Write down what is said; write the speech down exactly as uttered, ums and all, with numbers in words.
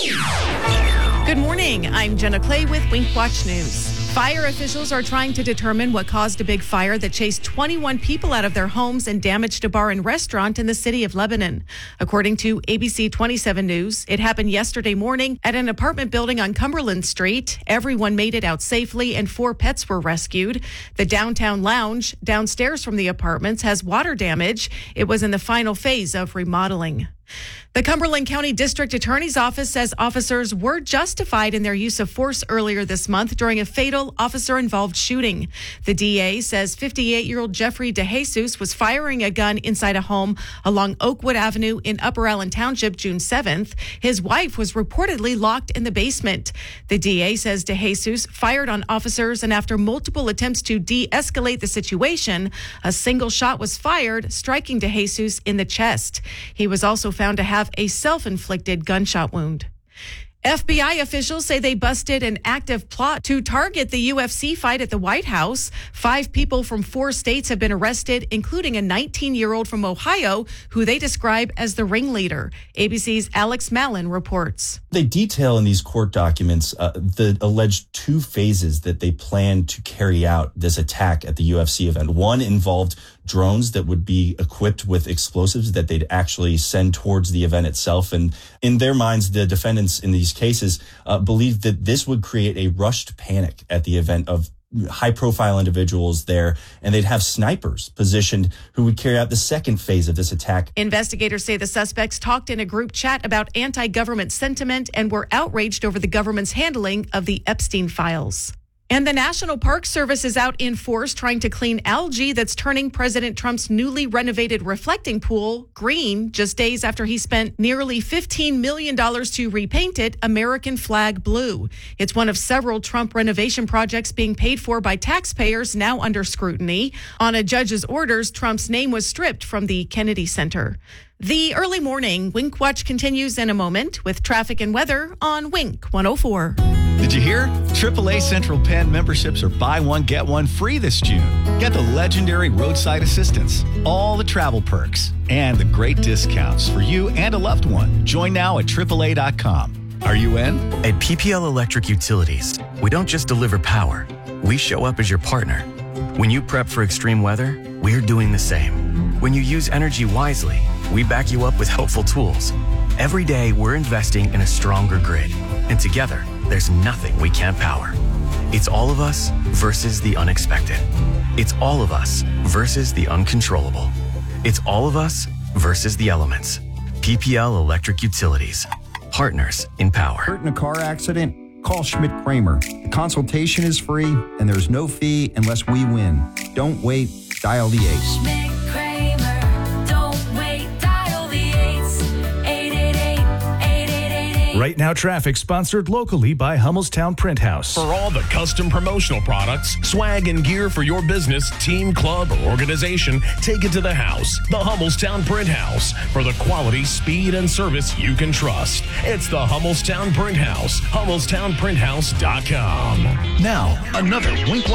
Good morning. I'm Jenna Clay with Wink Watch News. Fire officials are trying to determine what caused a big fire that chased twenty-one people out of their homes and damaged a bar and restaurant in the city of Lebanon. According to A B C twenty-seven News, it happened yesterday morning at an apartment building on Cumberland Street. Everyone made it out safely and four pets were rescued. The downtown lounge downstairs from the apartments has water damage. It was in the final phase of remodeling. The Cumberland County District Attorney's Office says officers were justified in their use of force earlier this month during a fatal officer-involved shooting. The D A says fifty-eight-year-old Jeffrey DeJesus was firing a gun inside a home along Oakwood Avenue in Upper Allen Township June seventh. His wife was reportedly locked in the basement. The D A says DeJesus fired on officers, and after multiple attempts to de-escalate the situation, a single shot was fired, striking DeJesus in the chest. He was also found to have a self-inflicted gunshot wound. F B I officials say they busted an active plot to target the U F C fight at the White House. Five people from four states have been arrested, including a nineteen-year-old from Ohio, who they describe as the ringleader. A B C's Alex Mallon reports. They detail in these court documents uh, the alleged two phases that they planned to carry out this attack at the U F C event. One involved drones that would be equipped with explosives that they'd actually send towards the event itself. And in their minds, the defendants in these cases uh, believed that this would create a rushed panic at the event of high-profile individuals there, and they'd have snipers positioned who would carry out the second phase of this attack. Investigators say the suspects talked in a group chat about anti-government sentiment and were outraged over the government's handling of the Epstein files. And the National Park Service is out in force trying to clean algae that's turning President Trump's newly renovated reflecting pool green just days after he spent nearly fifteen million dollars to repaint it American flag blue. It's one of several Trump renovation projects being paid for by taxpayers now under scrutiny. On a judge's orders, Trump's name was stripped from the Kennedy Center. The early morning Wink Watch continues in a moment with traffic and weather on Wink one oh four. Did you hear? triple A Central Penn memberships are buy one, get one free this June. Get the legendary roadside assistance, all the travel perks, and the great discounts for you and a loved one. Join now at triple A dot com. Are you in? At P P L Electric Utilities, we don't just deliver power. We show up as your partner. When you prep for extreme weather, we're doing the same. When you use energy wisely, we back you up with helpful tools. Every day, we're investing in a stronger grid. And together, there's nothing we can't power. It's all of us versus the unexpected. It's all of us versus the uncontrollable. It's all of us versus the elements. P P L Electric Utilities. Partners in power. Hurt in a car accident? Call Schmidt Kramer. The consultation is free, and there's no fee unless we win. Don't wait. Dial the ace. Schmidt Kramer. Don't wait. Dial the ace. eight eight eight, eight eight eight eight. Right Now Traffic, sponsored locally by Hummelstown Print House. For all the custom promotional products, swag, and gear for your business, team, club, or organization, take it to the house. The Hummelstown Print House. For the quality, speed, and service you can trust. It's the Hummelstown Print House. Hummelstown Print House dot com. Now, another Wink